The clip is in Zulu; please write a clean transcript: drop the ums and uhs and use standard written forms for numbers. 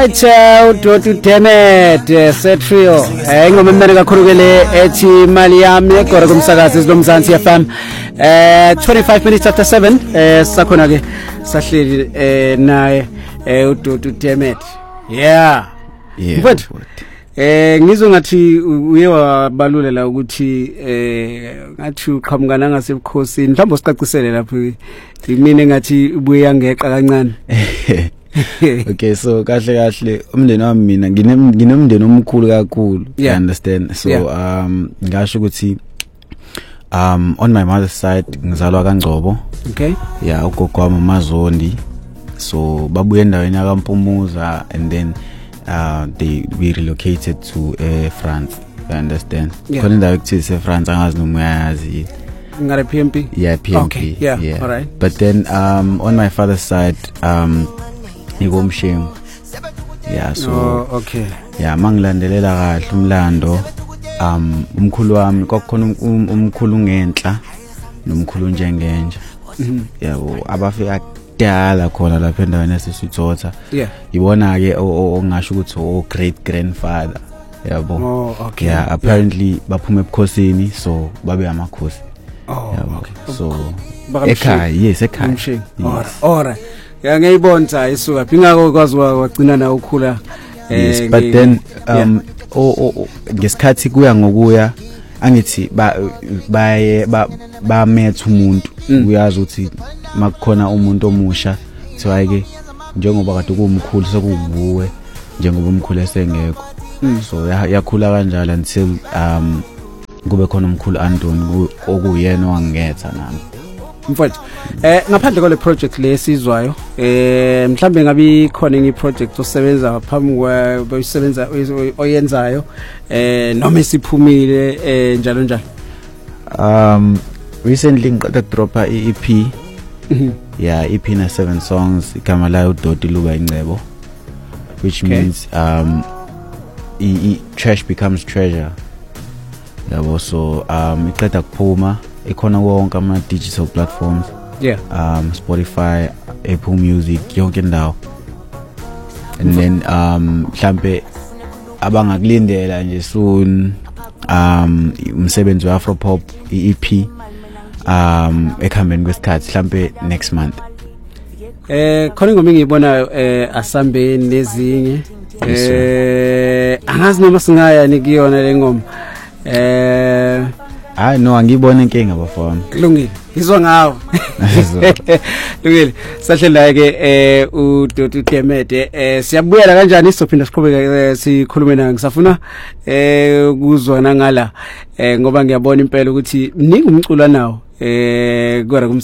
Right, uDodu Demet set trio ingoma emnene kakhulu ke le ethi mali yami egora kumsakazi eziloMzansi FM 25 minutes after 7 sakhona ke sahleli naye uDodu Demet. Yeah mfowethu ngizwe ngathi uye wabalulela ukuthi ngathi uqhamukana ngasebukhosini mhlawumbe usicacisele lapho imini ngathi ubuye yangeqa kancane. Okay, so kahle umndeni wami mina nginomndeni omkhulu kakhulu, you understand? So ngasho ukuthi on my mother's side ngizalwa kaNgcobo. Okay. Yeah, ugogo wami Mazondi. So babuye endaweni yaKaMpumuza and then we relocated to France, you understand? Khona indawo ekuthiwa France angazi noma uyayazi. Ngare PMP? Yeah, PMP. Okay, yeah. All right. But then on my father's side ngomshengu. Yeah, so okay. Yeah, mangilandelela kahle umlando umkhulu wami kwakukhona umkhulu ngenhla nomkhulu njengenja. Yabo abafika kudala khona lapha endaweni yaseSuthotha. Yeah. Ibona ke ongasho ukuthi o great grandfather. Yabo. Oh, okay. Yeah, apparently baphuma ebukhosini so babe amakhosi. Oh, okay. So ekhaya, yes, ekhaya. Yes. Alright. Ya ngiyibona isuka phingako kwazi wagcina na ukhula. Yes, but then ngesikhathi kuya ngokuya angithi ba metha umuntu uyazi ukuthi makukhona umuntu omusha thiwa ke njengoba kade kumkhulu sekuvuwe njengoba umkhulu esengekho. So yakhula kanjalo until kube khona umkhulu Anthony okuyena owangetha nami. Mfowethu ngaphandle kwale project le esizwayo mhlambe ngabe khona enye project osebenza phambi kwabayisebenza oyenzayo noma isiphumile njalo njalo. Recently ngiqeda dropa EP. Yeah, EP na 7 songs igama la uDodu Luba Ingcebo, which means trash becomes treasure. Yabo, so iqeda kuphuma ikhona wonke ama digital platforms. Yeah. Spotify, Apple Music, yonke indawo. And then mhlambe abangakulindela nje soon umsebenzi wa Afropop EP ekhambeni kwesikhathi mhlambe next month. Khona ingoma engiyibona asambeni nezinye angazi noma singaya nikiyona le ngoma. Hayi no angibona inkinga bafana. Kulungile. Ngizwa ngawo. Kulungile. Sahlela ke uDodu Demet siyabuyela kanjani isizophinda siqhubeke sikhulume nawe. Ngisafuna ukuzwana ngala ngoba ngiyabona impela ukuthi mningi umculo nawo kodwa